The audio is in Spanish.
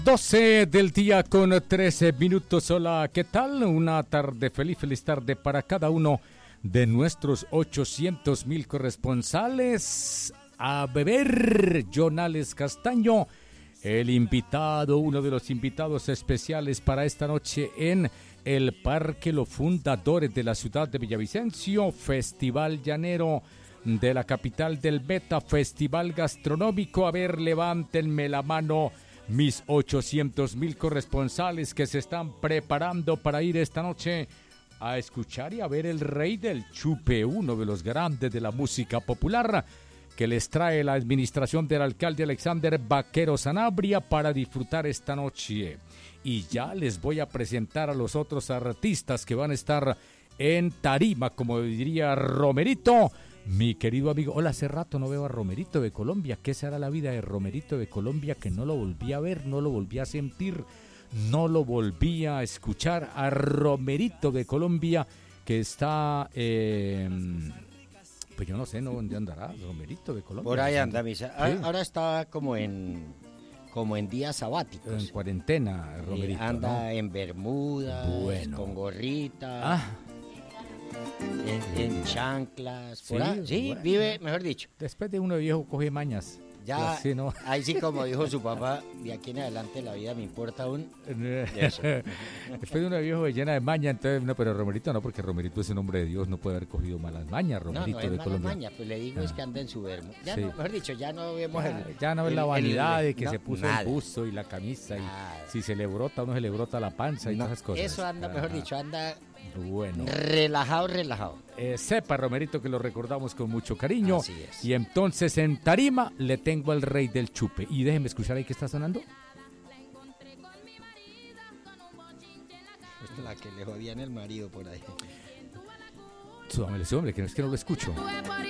12 del día con 13 minutos. Hola, ¿qué tal? Una tarde feliz tarde para cada uno de nuestros 800,000 corresponsales. A beber, Jonales Castaño, el invitado, uno de los invitados especiales para esta noche en el Parque Los Fundadores de la ciudad de Villavicencio, Festival Llanero de la capital del Beta, Festival Gastronómico. A ver, levántenme la mano mis 800,000 corresponsales que se están preparando para ir esta noche a escuchar y a ver el Rey del Chupe, uno de los grandes de la música popular que les trae la administración del alcalde Alexander Vaquero Sanabria para disfrutar esta noche. Y ya les voy a presentar a los otros artistas que van a estar en tarima, como diría Romerito. Mi querido amigo, hola, hace rato no veo a Romerito de Colombia. ¿Qué será la vida de Romerito de Colombia? Que no lo volví a ver, no lo volví a sentir, no lo volví a escuchar. A Romerito de Colombia, que está, pues yo no sé, ¿no? ¿Dónde andará Romerito de Colombia? Por ahí anda, misa. ¿Sí? Ahora está como en días sabáticos. En cuarentena, Romerito, anda, ¿no? en bermudas, Bueno. con gorrita. Ah, En chanclas, Sí, por ahí. Sí, bueno. vive, mejor dicho. después de uno de viejo coge mañas. Ya, Así, ¿no? ahí sí, como dijo su papá, de aquí en adelante la vida me importa aún. Eso. Después de una viejo llena de maña, entonces, no, pero Romerito no, porque Romerito es un hombre de Dios, no puede haber cogido malas mañas, No, Romerito no es de mala Colombia. maña, pues le digo es que anda en su vermo. Ya Sí. no, mejor dicho, ya no vemos Ya no es la vanidad de que no, se puso nada. el buzo y la camisa Nada. y si se le brota o no se le brota la panza y No, todas esas cosas. eso anda, mejor dicho, anda Bueno, relajado. sepa Romerito que lo recordamos con mucho cariño. Así es. Y entonces en tarima le tengo al Rey del Chupe. Y déjeme escuchar ahí que está sonando. Esta es la que le jodían el marido por ahí. Súbamele, ese hombre, que no es que no lo escucho. Tuve por